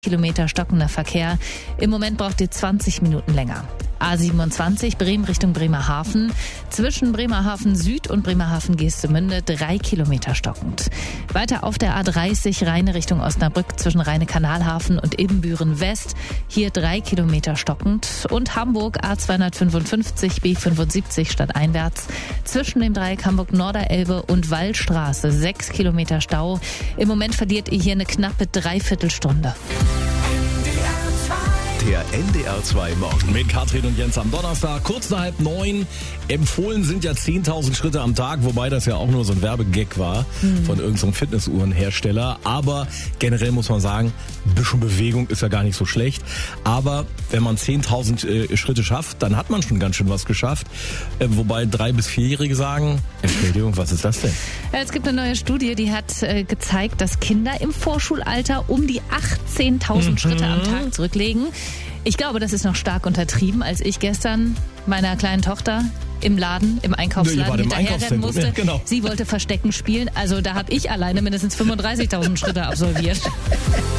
Kilometer stockender Verkehr. Im Moment braucht ihr 20 Minuten länger. A27 Bremen Richtung Bremerhaven. Zwischen Bremerhaven Süd und Bremerhaven Geestemünde 3 Kilometer stockend. Weiter auf der A30 Rheine Richtung Osnabrück zwischen Rheine-Kanalhafen und Ibbenbüren West. Hier 3 Kilometer stockend. Und Hamburg A255 B75 stadteinwärts. Zwischen dem Dreieck Hamburg-Norderelbe und Wallstraße 6 Kilometer Stau. Im Moment verliert ihr hier eine knappe Dreiviertelstunde. Der NDR 2 Morgen. Mit Katrin und Jens am Donnerstag, kurz nach 8:30. Empfohlen sind ja 10.000 Schritte am Tag, wobei das ja auch nur so ein Werbegag war von irgendeinem Fitnessuhrenhersteller. Aber generell muss man sagen, ein bisschen Bewegung ist ja gar nicht so schlecht. Aber wenn man 10.000 Schritte schafft, dann hat man schon ganz schön was geschafft. Wobei 3- bis 4-Jährige sagen, Entschuldigung, was ist das denn? Es gibt eine neue Studie, die hat gezeigt, dass Kinder im Vorschulalter um die 18.000 Schritte am Tag zurücklegen. Ich glaube, das ist noch stark untertrieben, als ich gestern meiner kleinen Tochter im Laden, im Einkaufsladen hinterherrennen musste. Ja, genau. Sie wollte Verstecken spielen, also da habe ich alleine mindestens 35.000 Schritte absolviert.